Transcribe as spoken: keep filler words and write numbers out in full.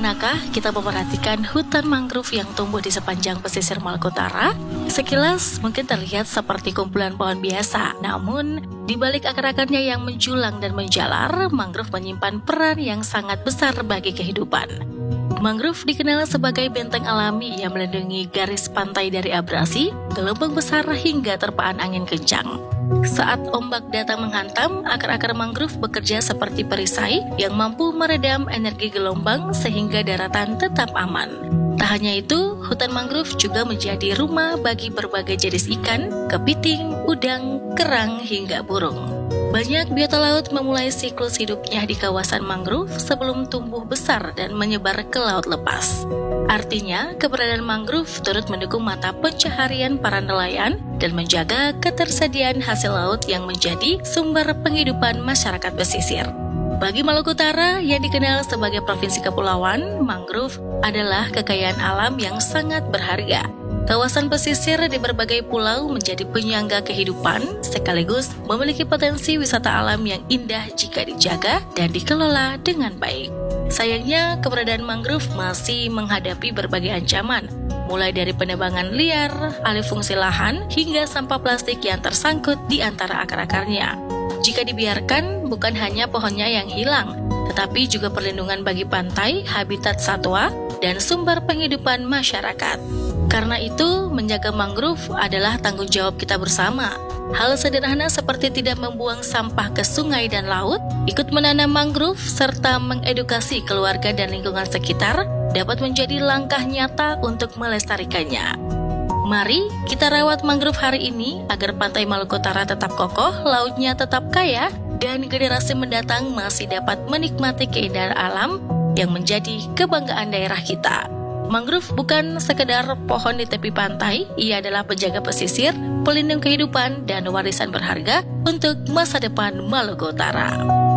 Pernahkah kita memperhatikan hutan mangrove yang tumbuh di sepanjang pesisir Maluku Utara? Sekilas mungkin terlihat seperti kumpulan pohon biasa, namun di balik akar-akarnya yang menjulang dan menjalar, mangrove menyimpan peran yang sangat besar bagi kehidupan. Mangrove dikenal sebagai benteng alami yang melindungi garis pantai dari abrasi, gelombang besar hingga terpaan angin kencang. Saat ombak datang menghantam, akar-akar mangrove bekerja seperti perisai yang mampu meredam energi gelombang sehingga daratan tetap aman. Tak hanya itu, hutan mangrove juga menjadi rumah bagi berbagai jenis ikan, kepiting, udang, kerang, hingga burung. Banyak biota laut memulai siklus hidupnya di kawasan mangrove sebelum tumbuh besar dan menyebar ke laut lepas. Artinya, keberadaan mangrove turut mendukung mata pencaharian para nelayan dan menjaga ketersediaan hasil laut yang menjadi sumber penghidupan masyarakat pesisir. Bagi Maluku Utara yang dikenal sebagai provinsi kepulauan, mangrove adalah kekayaan alam yang sangat berharga. Kawasan pesisir di berbagai pulau menjadi penyangga kehidupan, sekaligus memiliki potensi wisata alam yang indah jika dijaga dan dikelola dengan baik. Sayangnya, keberadaan mangrove masih menghadapi berbagai ancaman, mulai dari penebangan liar, alih fungsi lahan, hingga sampah plastik yang tersangkut di antara akar-akarnya. Jika dibiarkan, bukan hanya pohonnya yang hilang, tetapi juga perlindungan bagi pantai, habitat satwa, dan sumber penghidupan masyarakat. Karena itu, menjaga mangrove adalah tanggung jawab kita bersama. Hal sederhana seperti tidak membuang sampah ke sungai dan laut, ikut menanam mangrove, serta mengedukasi keluarga dan lingkungan sekitar dapat menjadi langkah nyata untuk melestarikannya. Mari kita rawat mangrove hari ini agar pantai Maluku Utara tetap kokoh, lautnya tetap kaya, dan generasi mendatang masih dapat menikmati keindahan alam yang menjadi kebanggaan daerah kita. Mangrove bukan sekedar pohon di tepi pantai, ia adalah penjaga pesisir, pelindung kehidupan, dan warisan berharga untuk masa depan Maluku Utara.